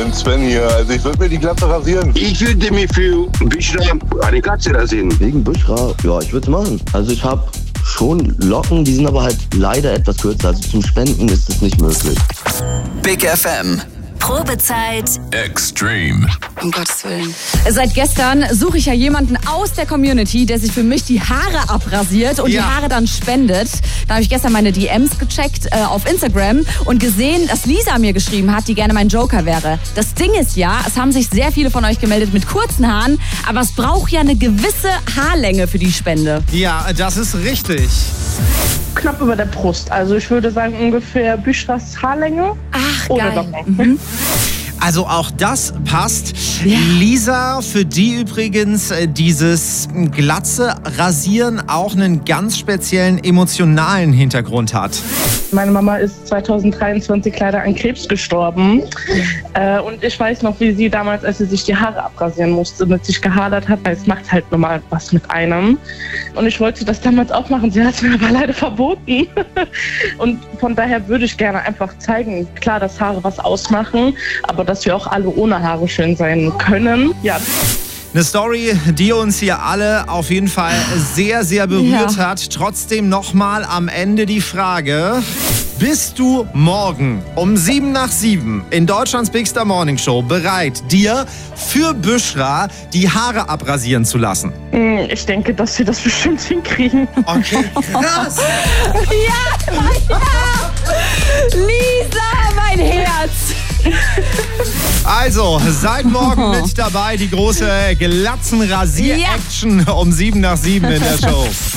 denn Sven hier? Also ich würde mir die Glatze rasieren. Ich würde mir für Büchner eine Glatze rasieren. Wegen Buschra? Ja, ich würde es machen. Also ich habe schon Locken, die sind aber halt leider etwas kürzer. Also zum Spenden ist es nicht möglich. Big FM. Probezeit Extreme. Um Gottes Willen. Seit gestern suche ich ja jemanden aus der Community, der sich für mich die Haare abrasiert und die Haare dann spendet. Da habe ich gestern meine DMs gecheckt auf Instagram und gesehen, dass Lisa mir geschrieben hat, die gerne mein Joker wäre. Das Ding ist ja, es haben sich sehr viele von euch gemeldet mit kurzen Haaren, aber es braucht ja eine gewisse Haarlänge für die Spende. Ja, das ist richtig. Knapp über der Brust. Also ich würde sagen ungefähr Büschras Haarlänge. Ach, Ohne geil. Locken. Also auch das passt. Ja. Lisa, für die übrigens dieses Glatze rasieren auch einen ganz speziellen emotionalen Hintergrund hat. Meine Mama ist 2023 leider an Krebs gestorben. Und ich weiß noch, wie sie damals, als sie sich die Haare abrasieren musste, mit sich gehadert hat. Es macht halt normal was mit einem. Und ich wollte das damals auch machen. Sie hat es mir aber leider verboten. Und von daher würde ich gerne einfach zeigen, klar, dass Haare was ausmachen, aber dass wir auch alle ohne Haare schön sein können. Ja. Eine Story, die uns hier alle auf jeden Fall sehr, sehr berührt hat. Trotzdem nochmal am Ende die Frage: Bist du morgen um 7:07 in Deutschlands Big Star Morning Show bereit, dir für Büschra die Haare abrasieren zu lassen? Ich denke, dass wir das bestimmt hinkriegen. Okay, krass. Ja! Lisa, mein Herz! Also, seid morgen mit dabei. Die große Glatzenrasier-Action um 7:07 in der Show.